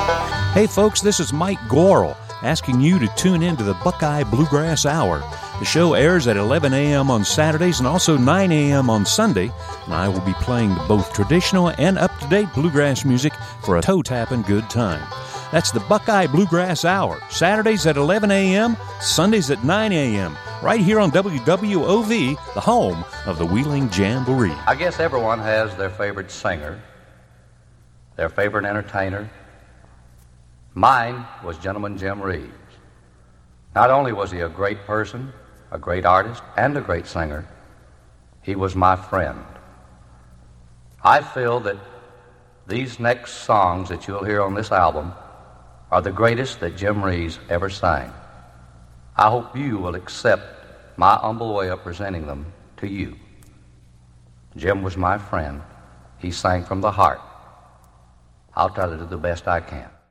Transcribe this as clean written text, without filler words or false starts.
Hey folks, this is Mike Gorel asking you to tune in to the Buckeye Bluegrass Hour. The show airs at 11 a.m. on Saturdays and also 9 a.m. on Sunday, and I will be playing both traditional and up-to-date bluegrass music for a toe-tapping good time. That's the Buckeye Bluegrass Hour, Saturdays at 11 a.m., Sundays at 9 a.m., right here on WWOV, the home of the Wheeling Jamboree. I guess everyone has their favorite singer, their favorite entertainer. Mine was Gentleman Jim Reeves. Not only was he a great person, a great artist, and a great singer, he was my friend. I feel that these next songs that you'll hear on this album are the greatest that Jim Reeves ever sang. I hope you will accept my humble way of presenting them to you. Jim was my friend. He sang from the heart. I'll try to do the best I can.